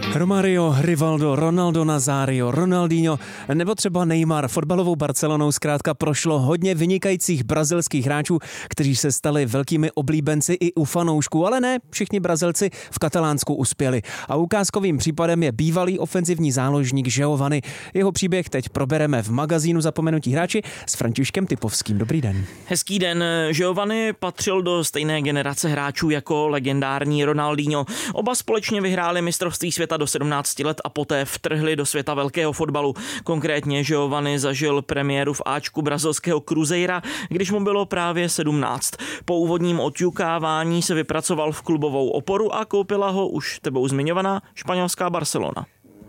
Romario, Rivaldo, Ronaldo Nazário, Ronaldinho nebo třeba Neymar. Fotbalovou Barcelonou zkrátka prošlo hodně vynikajících brazilských hráčů, kteří se stali velkými oblíbenci i u fanoušků, ale ne všichni Brazilci v Katalánsku uspěli. A ukázkovým případem je bývalý ofenzivní záložník Giovanni. Jeho příběh teď probereme v magazínu Zapomenutí hráči s Františkem Typovským. Dobrý den. Hezký den. Giovanni patřil do stejné generace hráčů jako legendární Ronaldinho. Oba společně vyhráli mistrovství světa do 17 let a poté vtrhli do světa velkého fotbalu. Konkrétně Giovanni zažil premiéru v áčku brazilského Cruzeira, když mu bylo právě 17. Po úvodním oťukávání se vypracoval v klubovou oporu a koupila ho už tebou zmiňovaná španělská Barcelona.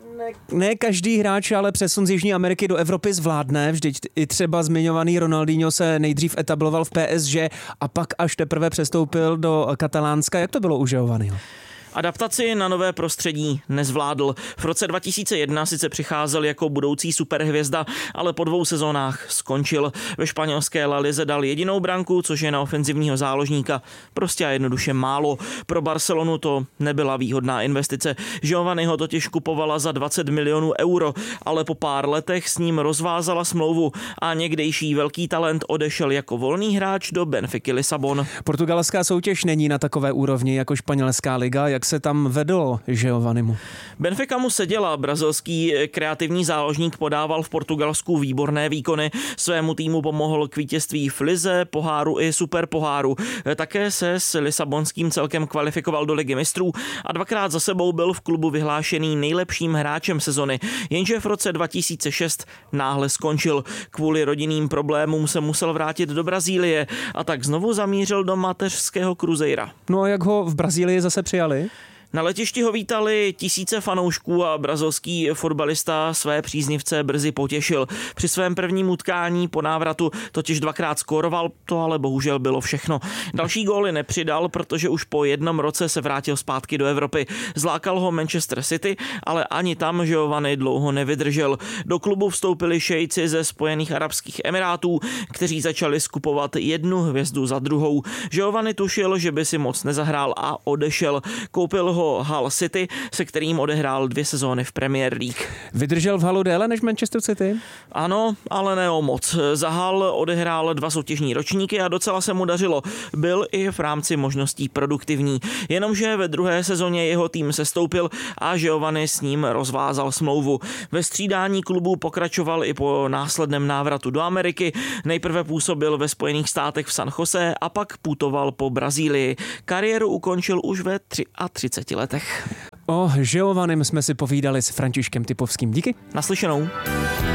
Ne každý hráč ale přesun z Jižní Ameriky do Evropy zvládne. Vždyť i třeba zmiňovaný Ronaldinho se nejdřív etabloval v PSG a pak až teprve přestoupil do Katalánska. Jak to bylo u Giovanniho? Adaptaci na nové prostředí nezvládl. V roce 2001 sice přicházel jako budoucí superhvězda, ale po 2 sezónách skončil. Ve španělské La Lize dal jedinou branku, což je na ofenzivního záložníka prostě a jednoduše málo. Pro Barcelonu to nebyla výhodná investice. Giovanniho totiž kupovala za 20 milionů euro, ale po pár letech s ním rozvázala smlouvu a někdejší velký talent odešel jako volný hráč do Benfiky Lisabon. Portugalská soutěž není na takové úrovni jako španělská liga. Jak se tam vedlo Giovannimu? Benfica mu seděla. Brazilský kreativní záložník podával v Portugalsku výborné výkony. Svému týmu pomohl k vítězství v lize, poháru i superpoháru. Také se s lisabonským celkem kvalifikoval do Ligy mistrů a 2krát za sebou byl v klubu vyhlášený nejlepším hráčem sezony. Jenže v roce 2006 náhle skončil. Kvůli rodinným problémům se musel vrátit do Brazílie a tak znovu zamířil do mateřského Cruzeira. No a jak ho v Brazílii zase přijali? Na letišti ho vítali tisíce fanoušků a brazilský fotbalista své příznivce brzy potěšil. Při svém prvním utkání po návratu totiž 2krát skóroval, to ale bohužel bylo všechno. Další góly nepřidal, protože už po 1 roce se vrátil zpátky do Evropy. Zlákal ho Manchester City, ale ani tam Giovanni dlouho nevydržel. Do klubu vstoupili šejci ze Spojených arabských emirátů, kteří začali skupovat jednu hvězdu za druhou. Giovanni tušil, že by si moc nezahrál a odešel. Koupil ho Hull City, se kterým odehrál 2 sezóny v Premier League. Vydržel v Hullu déle než Manchester City? Ano, ale ne o moc. Za Hull odehrál 2 soutěžní ročníky a docela se mu dařilo. Byl i v rámci možností produktivní. Jenomže ve 2. sezóně jeho tým sestoupil a Giovanni s ním rozvázal smlouvu. Ve střídání klubů pokračoval i po následném návratu do Ameriky. Nejprve působil ve Spojených státech v San Jose a pak putoval po Brazílii. Kariéru ukončil už ve 33 letech. O Giovannim jsme si povídali s Františkem Typovským. Díky. Naslyšenou.